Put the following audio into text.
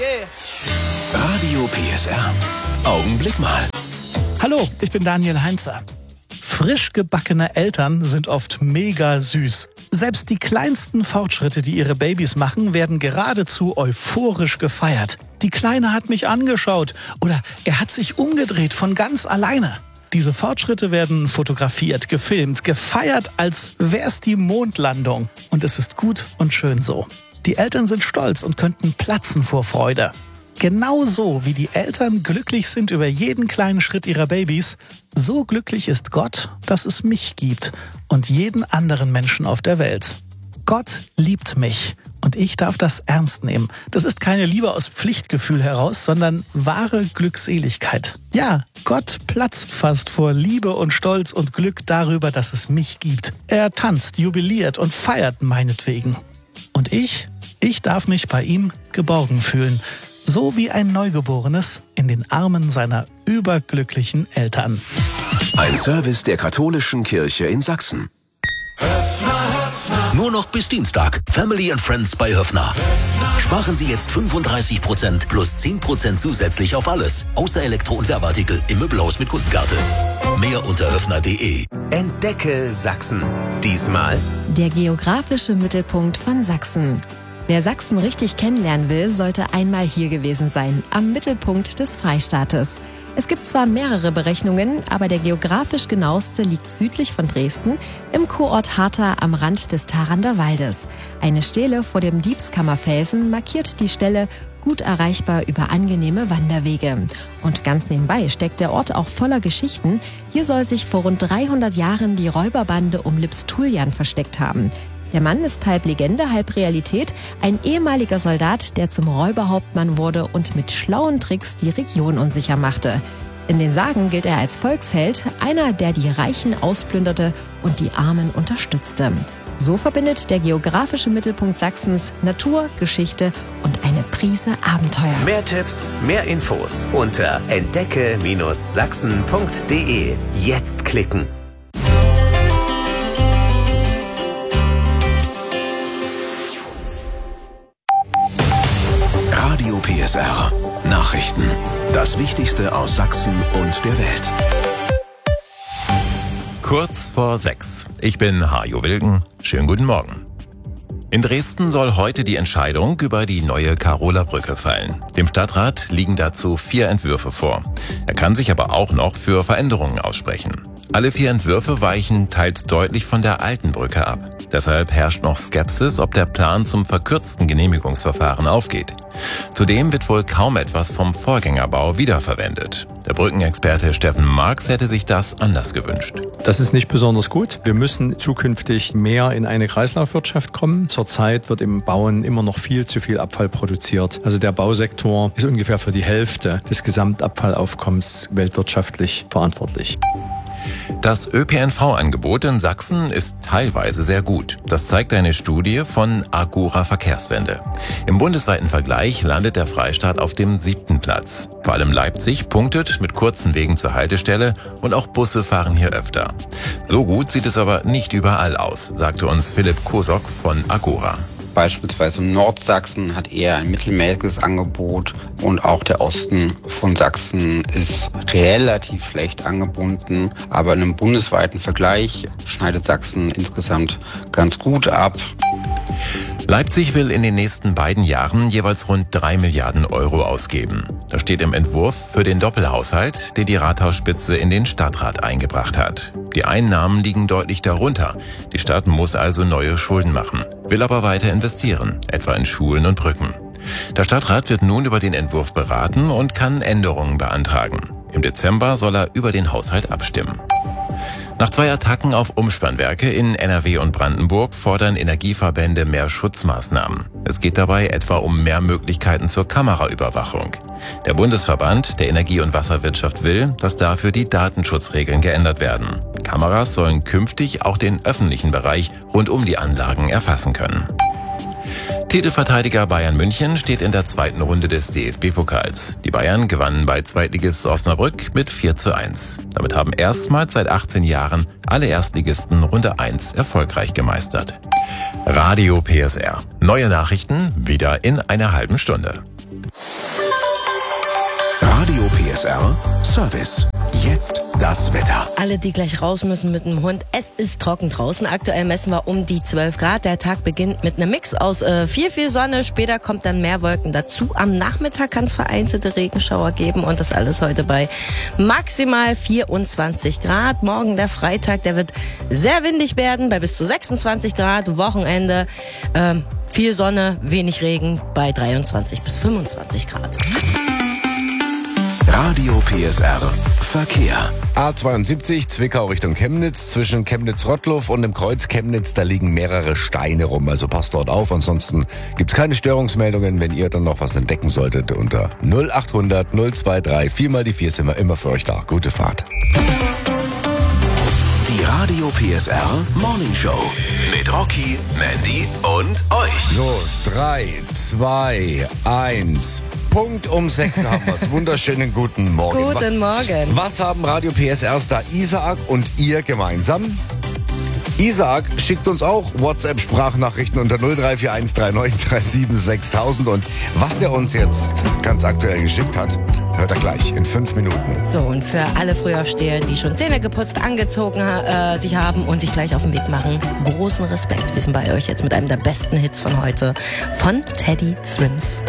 Radio PSR. Augenblick mal. Hallo, ich bin Daniel Heinzer. Frisch gebackene Eltern sind oft mega süß. Selbst die kleinsten Fortschritte, die ihre Babys machen, werden geradezu euphorisch gefeiert. Die Kleine hat mich angeschaut oder er hat sich umgedreht von ganz alleine. Diese Fortschritte werden fotografiert, gefilmt, gefeiert, als wär's die Mondlandung. Und es ist gut und schön so. Die Eltern sind stolz und könnten platzen vor Freude. Genauso wie die Eltern glücklich sind über jeden kleinen Schritt ihrer Babys, so glücklich ist Gott, dass es mich gibt und jeden anderen Menschen auf der Welt. Gott liebt mich und ich darf das ernst nehmen. Das ist keine Liebe aus Pflichtgefühl heraus, sondern wahre Glückseligkeit. Ja, Gott platzt fast vor Liebe und Stolz und Glück darüber, dass es mich gibt. Er tanzt, jubiliert und feiert meinetwegen. Und ich darf mich bei ihm geborgen fühlen. So wie ein Neugeborenes in den Armen seiner überglücklichen Eltern. Ein Service der Katholischen Kirche in Sachsen. Nur noch bis Dienstag. Family and Friends bei Höffner. Sparen Sie jetzt 35% plus 10% zusätzlich auf alles. Außer Elektro- und Werbeartikel im Möbelhaus mit Kundenkarte. Mehr unter höffner.de. Entdecke Sachsen. Diesmal der geografische Mittelpunkt von Sachsen. Wer Sachsen richtig kennenlernen will, sollte einmal hier gewesen sein, am Mittelpunkt des Freistaates. Es gibt zwar mehrere Berechnungen, aber der geografisch genaueste liegt südlich von Dresden im Kurort Hartha am Rand des Tharander Waldes. Eine Stele vor dem Diebskammerfelsen markiert die Stelle, gut erreichbar über angenehme Wanderwege. Und ganz nebenbei steckt der Ort auch voller Geschichten. Hier soll sich vor rund 300 Jahren die Räuberbande um Lips Tullian versteckt haben. Der Mann ist halb Legende, halb Realität, ein ehemaliger Soldat, der zum Räuberhauptmann wurde und mit schlauen Tricks die Region unsicher machte. In den Sagen gilt er als Volksheld, einer, der die Reichen ausplünderte und die Armen unterstützte. So verbindet der geografische Mittelpunkt Sachsens Natur, Geschichte und eine Prise Abenteuer. mehr Tipps, mehr Infos unter entdecke-sachsen.de. Jetzt klicken. Radio PSR. Nachrichten. Das Wichtigste aus Sachsen und der Welt. Kurz vor 6. Ich bin Hajo Wilken. Schönen guten Morgen. In Dresden soll heute die Entscheidung über die neue Karola-Brücke fallen. Dem Stadtrat liegen dazu 4 Entwürfe vor. Er kann sich aber auch noch für Veränderungen aussprechen. Alle 4 Entwürfe weichen teils deutlich von der alten Brücke ab. Deshalb herrscht noch Skepsis, ob der Plan zum verkürzten Genehmigungsverfahren aufgeht. Zudem wird wohl kaum etwas vom Vorgängerbau wiederverwendet. Der Brückenexperte Steffen Marx hätte sich das anders gewünscht. Das ist nicht besonders gut. Wir müssen zukünftig mehr in eine Kreislaufwirtschaft kommen. Zurzeit wird im Bauen immer noch viel zu viel Abfall produziert. Also der Bausektor ist ungefähr für die Hälfte des Gesamtabfallaufkommens weltwirtschaftlich verantwortlich. Das ÖPNV-Angebot in Sachsen ist teilweise sehr gut. Das zeigt eine Studie von Agora Verkehrswende. Im bundesweiten Vergleich landet der Freistaat auf dem 7. Platz. Vor allem Leipzig punktet mit kurzen Wegen zur Haltestelle und auch Busse fahren hier öfter. So gut sieht es aber nicht überall aus, sagte uns Philipp Kosok von Agora. Beispielsweise Nordsachsen hat eher ein mittelmäßiges Angebot und auch der Osten von Sachsen ist relativ schlecht angebunden. Aber in einem bundesweiten Vergleich schneidet Sachsen insgesamt ganz gut ab. Leipzig will in den nächsten beiden Jahren jeweils rund 3 Milliarden Euro ausgeben. Das steht im Entwurf für den Doppelhaushalt, den die Rathausspitze in den Stadtrat eingebracht hat. Die Einnahmen liegen deutlich darunter. Die Stadt muss also neue Schulden machen, will aber weiter investieren, etwa in Schulen und Brücken. Der Stadtrat wird nun über den Entwurf beraten und kann Änderungen beantragen. Im Dezember soll er über den Haushalt abstimmen. Nach 2 Attacken auf Umspannwerke in NRW und Brandenburg fordern Energieverbände mehr Schutzmaßnahmen. Es geht dabei etwa um mehr Möglichkeiten zur Kameraüberwachung. Der Bundesverband der Energie- und Wasserwirtschaft will, dass dafür die Datenschutzregeln geändert werden. Kameras sollen künftig auch den öffentlichen Bereich rund um die Anlagen erfassen können. Titelverteidiger Bayern München steht in der 2. Runde des DFB-Pokals. Die Bayern gewannen bei Zweitligist Osnabrück mit 4:1. Damit haben erstmals seit 18 Jahren alle Erstligisten Runde 1 erfolgreich gemeistert. Radio PSR. Neue Nachrichten wieder in einer halben Stunde. Radio PSR Service. Jetzt das Wetter. Alle, die gleich raus müssen mit dem Hund, es ist trocken draußen. Aktuell messen wir um die 12 Grad. Der Tag beginnt mit einem Mix aus viel Sonne. Später kommt dann mehr Wolken dazu. Am Nachmittag kann es vereinzelte Regenschauer geben und das alles heute bei maximal 24 Grad. Morgen der Freitag, der wird sehr windig werden bei bis zu 26 Grad. Wochenende viel Sonne, wenig Regen bei 23 bis 25 Grad. Radio PSR Verkehr. A72 Zwickau Richtung Chemnitz. Zwischen Chemnitz-Rottluff und dem Kreuz Chemnitz, da liegen mehrere Steine rum. Also passt dort auf. Ansonsten gibt es keine Störungsmeldungen. Wenn ihr dann noch was entdecken solltet, unter 0800 023 4 die 4 sind wir immer für euch da. Gute Fahrt. Die Radio PSR Morning Show mit Rocky, Mandy und euch. So, 3, 2, 1. Punkt um 6 haben wir es. Wunderschönen guten Morgen. Guten Morgen. Was haben Radio PSR-Star Isaac und ihr gemeinsam? Isaac schickt uns auch WhatsApp-Sprachnachrichten unter 0341 39 37 6000. Und was der uns jetzt ganz aktuell geschickt hat, hört er gleich in 5 Minuten. So, und für alle Frühaufsteher, die schon Zähne geputzt, angezogen sich haben und sich gleich auf den Weg machen, großen Respekt. Wir sind bei euch jetzt mit einem der besten Hits von heute von Teddy Swims.